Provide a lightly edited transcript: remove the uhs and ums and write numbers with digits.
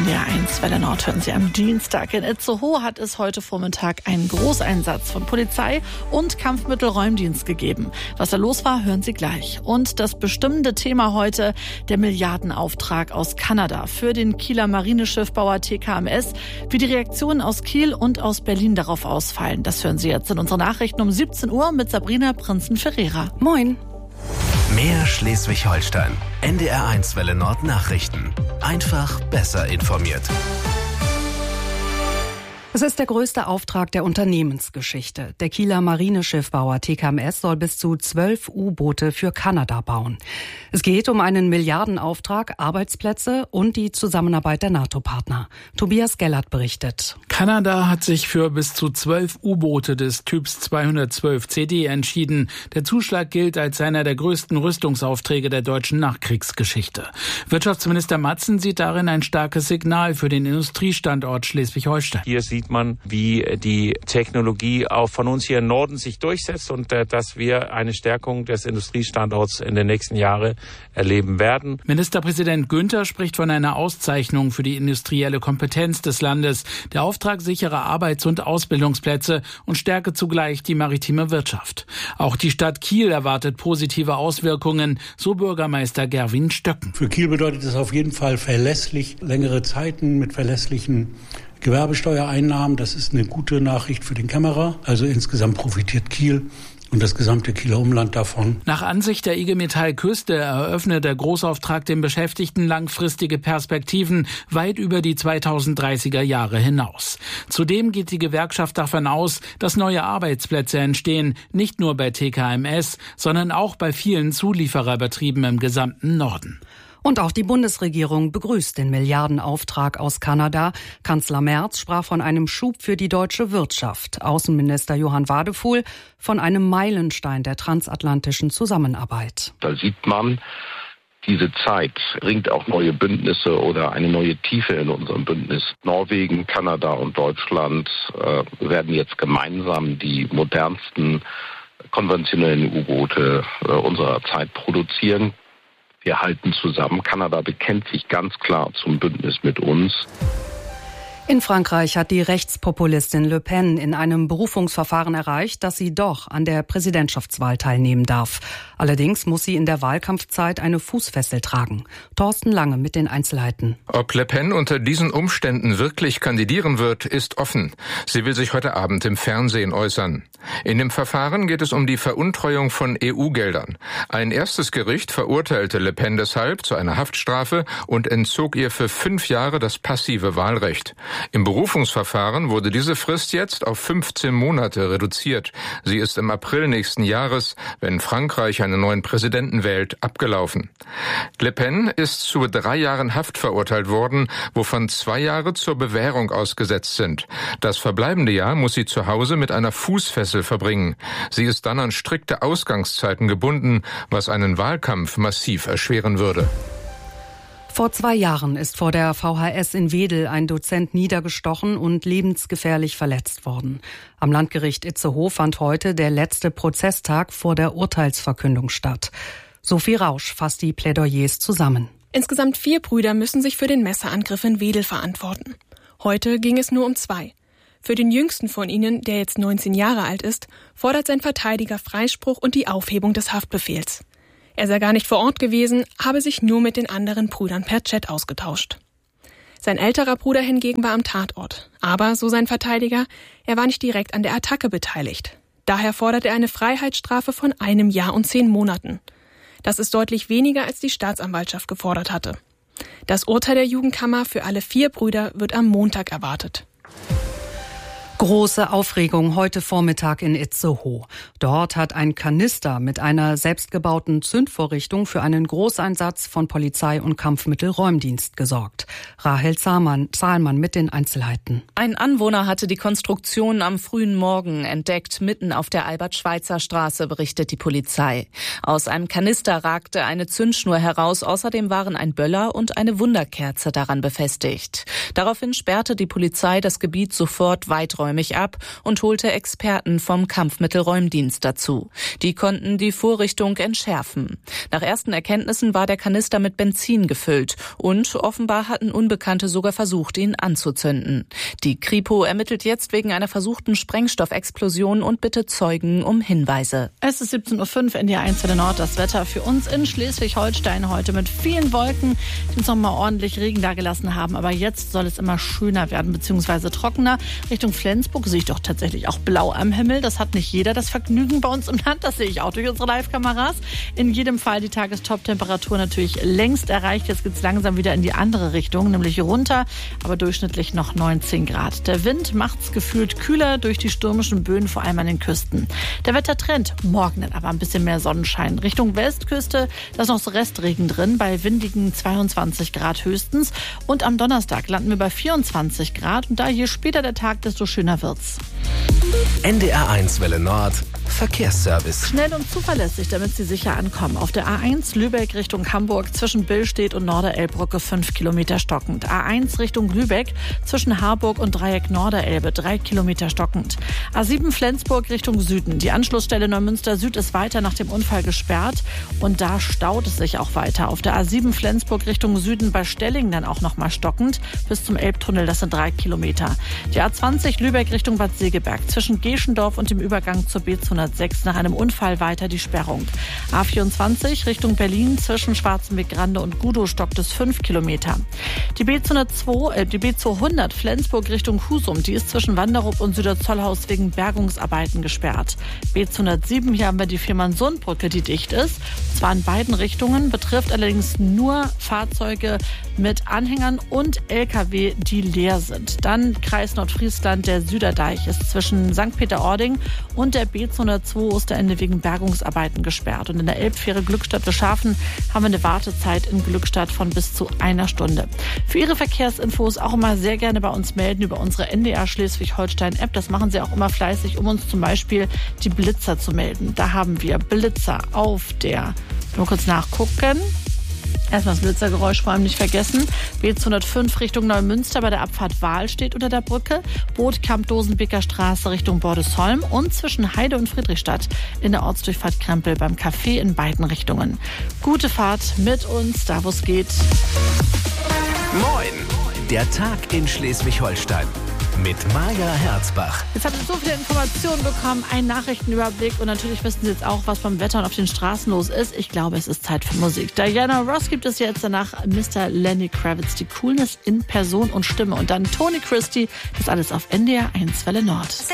NDR1 Welle Nord hören Sie am Dienstag. In Itzehoe hat es heute Vormittag einen Großeinsatz von Polizei und Kampfmittelräumdienst gegeben. Was da los war, hören Sie gleich. Und das bestimmende Thema heute, der Milliardenauftrag aus Kanada für den Kieler Marineschiffbauer TKMS. Wie die Reaktionen aus Kiel und aus Berlin darauf ausfallen, das hören Sie jetzt in unseren Nachrichten um 17 Uhr mit Sabrina Prinzen-Ferreira. Moin. Mehr Schleswig-Holstein. NDR1 Welle Nord Nachrichten. Einfach besser informiert. Es ist der größte Auftrag der Unternehmensgeschichte. Der Kieler Marineschiffbauer TKMS soll bis zu 12 U-Boote für Kanada bauen. Es geht um einen Milliardenauftrag, Arbeitsplätze und die Zusammenarbeit der NATO-Partner. Tobias Gellert berichtet. Kanada hat sich für bis zu 12 U-Boote des Typs 212 CD entschieden. Der Zuschlag gilt als einer der größten Rüstungsaufträge der deutschen Nachkriegsgeschichte. Wirtschaftsminister Matzen sieht darin ein starkes Signal für den Industriestandort Schleswig-Holstein. Hier sieht man, wie die Technologie auch von uns hier im Norden sich durchsetzt und dass wir eine Stärkung des Industriestandorts in den nächsten Jahren erleben werden. Ministerpräsident Günther spricht von einer Auszeichnung für die industrielle Kompetenz des Landes. Der Auftrag sichere Arbeits- und Ausbildungsplätze und stärke zugleich die maritime Wirtschaft. Auch die Stadt Kiel erwartet positive Auswirkungen, so Bürgermeister Gerwin Stöcken. Für Kiel bedeutet es auf jeden Fall verlässlich, längere Zeiten mit verlässlichen Gewerbesteuereinnahmen. Das ist eine gute Nachricht für den Kämmerer. Also insgesamt profitiert Kiel und das gesamte Kieler Umland davon. Nach Ansicht der IG Metall Küste eröffnet der Großauftrag den Beschäftigten langfristige Perspektiven weit über die 2030er Jahre hinaus. Zudem geht die Gewerkschaft davon aus, dass neue Arbeitsplätze entstehen, nicht nur bei TKMS, sondern auch bei vielen Zuliefererbetrieben im gesamten Norden. Und auch die Bundesregierung begrüßt den Milliardenauftrag aus Kanada. Kanzler Merz sprach von einem Schub für die deutsche Wirtschaft. Außenminister Johann Wadefuhl von einem Meilenstein der transatlantischen Zusammenarbeit. Da sieht man, diese Zeit bringt auch neue Bündnisse oder eine neue Tiefe in unserem Bündnis. Norwegen, Kanada und Deutschland werden jetzt gemeinsam die modernsten konventionellen U-Boote unserer Zeit produzieren. Wir halten zusammen. Kanada bekennt sich ganz klar zum Bündnis mit uns. In Frankreich hat die Rechtspopulistin Le Pen in einem Berufungsverfahren erreicht, dass sie doch an der Präsidentschaftswahl teilnehmen darf. Allerdings muss sie in der Wahlkampfzeit eine Fußfessel tragen. Thorsten Lange mit den Einzelheiten. Ob Le Pen unter diesen Umständen wirklich kandidieren wird, ist offen. Sie will sich heute Abend im Fernsehen äußern. In dem Verfahren geht es um die Veruntreuung von EU-Geldern. Ein erstes Gericht verurteilte Le Pen deshalb zu einer Haftstrafe und entzog ihr für 5 Jahre das passive Wahlrecht. Im Berufungsverfahren wurde diese Frist jetzt auf 15 Monate reduziert. Sie ist im April nächsten Jahres, wenn Frankreich einen neuen Präsidenten wählt, abgelaufen. Le Pen ist zu 3 Jahren Haft verurteilt worden, wovon 2 Jahre zur Bewährung ausgesetzt sind. Das verbleibende Jahr muss sie zu Hause mit einer Fußfessel verbringen. Sie ist dann an strikte Ausgangszeiten gebunden, was einen Wahlkampf massiv erschweren würde. Vor 2 Jahren ist vor der VHS in Wedel ein Dozent niedergestochen und lebensgefährlich verletzt worden. Am Landgericht Itzehoe fand heute der letzte Prozesstag vor der Urteilsverkündung statt. Sophie Rausch fasst die Plädoyers zusammen. Insgesamt 4 Brüder müssen sich für den Messerangriff in Wedel verantworten. Heute ging es nur um 2. Für den jüngsten von ihnen, der jetzt 19 Jahre alt ist, fordert sein Verteidiger Freispruch und die Aufhebung des Haftbefehls. Er sei gar nicht vor Ort gewesen, habe sich nur mit den anderen Brüdern per Chat ausgetauscht. Sein älterer Bruder hingegen war am Tatort. Aber, so sein Verteidiger, er war nicht direkt an der Attacke beteiligt. Daher fordert er eine Freiheitsstrafe von 1 Jahr und 10 Monaten. Das ist deutlich weniger, als die Staatsanwaltschaft gefordert hatte. Das Urteil der Jugendkammer für alle 4 Brüder wird am Montag erwartet. Große Aufregung heute Vormittag in Itzehoe. Dort hat ein Kanister mit einer selbstgebauten Zündvorrichtung für einen Großeinsatz von Polizei und Kampfmittelräumdienst gesorgt. Rahel Zahlmann mit den Einzelheiten. Ein Anwohner hatte die Konstruktion am frühen Morgen entdeckt, mitten auf der Albert-Schweitzer-Straße, berichtet die Polizei. Aus einem Kanister ragte eine Zündschnur heraus, außerdem waren ein Böller und eine Wunderkerze daran befestigt. Daraufhin sperrte die Polizei das Gebiet sofort weiträumig weiträumig ab und holte Experten vom Kampfmittelräumdienst dazu. Die konnten die Vorrichtung entschärfen. Nach ersten Erkenntnissen war der Kanister mit Benzin gefüllt und offenbar hatten Unbekannte sogar versucht, ihn anzuzünden. Die Kripo ermittelt jetzt wegen einer versuchten Sprengstoffexplosion und bittet Zeugen um Hinweise. Es ist 17.05 Uhr, NDR 1 Welle Nord. Das Wetter für uns in Schleswig-Holstein heute mit vielen Wolken, die uns noch mal ordentlich Regen dagelassen haben. Aber jetzt soll es immer schöner werden, beziehungsweise trockener. Richtung Flensburg sehe ich doch tatsächlich auch blau am Himmel. Das hat nicht jeder, das Vergnügen bei uns im Land. Das sehe ich auch durch unsere Live-Kameras. In jedem Fall die Tagestop-Temperatur natürlich längst erreicht. Jetzt geht es langsam wieder in die andere Richtung, nämlich runter, aber durchschnittlich noch 19 Grad. Der Wind macht's gefühlt kühler durch die stürmischen Böen, vor allem an den Küsten. Der Wettertrend, morgen dann aber ein bisschen mehr Sonnenschein. Richtung Westküste, da ist noch so Restregen drin, bei windigen 22 Grad höchstens. Und am Donnerstag landen wir bei 24 Grad. Und da je später der Tag, desto schöner wird's. NDR 1 Welle Nord Verkehrsservice. Schnell und zuverlässig, damit Sie sicher ankommen. Auf der A1 Lübeck Richtung Hamburg zwischen Billstedt und Norderelbbrücke 5 Kilometer stockend. A1 Richtung Lübeck zwischen Harburg und Dreieck Norderelbe 3 Kilometer stockend. A7 Flensburg Richtung Süden. Die Anschlussstelle Neumünster Süd ist weiter nach dem Unfall gesperrt und da staut es sich auch weiter. Auf der A7 Flensburg Richtung Süden bei Stelling dann auch nochmal stockend bis zum Elbtunnel, das sind 3 Kilometer. Die A20 Lübeck Richtung Bad Segeberg zwischen Geschendorf und dem Übergang zur B206 nach einem Unfall weiter die Sperrung. A24 Richtung Berlin zwischen Schwarzenbeck-Grande und Gudow stockt es 5 Kilometer. Die B200 Flensburg Richtung Husum, die ist zwischen Wanderup und Süderzollhaus wegen Bergungsarbeiten gesperrt. B207, hier haben wir die Fehmarnsundbrücke, die dicht ist. Zwar in beiden Richtungen, betrifft allerdings nur Fahrzeuge mit Anhängern und LKW, die leer sind. Dann Kreis Nordfriesland, der Süderdeich ist zwischen St. Peter-Ording und der B202 Osterende wegen Bergungsarbeiten gesperrt. Und in der Elbfähre Glückstadt-Beschafen haben wir eine Wartezeit in Glückstadt von bis zu 1 Stunde. Für Ihre Verkehrsinfos auch immer sehr gerne bei uns melden über unsere NDR Schleswig-Holstein-App. Das machen Sie auch immer fleißig, um uns zum Beispiel die Blitzer zu melden. Da haben wir Blitzer auf der, mal kurz nachgucken, erstmal das Blitzergeräusch vor allem nicht vergessen. B205 Richtung Neumünster bei der Abfahrt Wahl steht unter der Brücke. Bootkamp-Dosenbeker Straße Richtung Bordesholm und zwischen Heide und Friedrichstadt in der Ortsdurchfahrt Krempel beim Café in beiden Richtungen. Gute Fahrt mit uns, da wo es geht. Moin! Der Tag in Schleswig-Holstein. Mit Maja Herzbach. Jetzt habt ihr so viele Informationen bekommen, einen Nachrichtenüberblick und natürlich wissen Sie jetzt auch, was beim Wetter und auf den Straßen los ist. Ich glaube, es ist Zeit für Musik. Diana Ross gibt es jetzt, danach Mr. Lenny Kravitz, die Coolness in Person und Stimme und dann Tony Christie, das alles auf NDR 1 Welle Nord.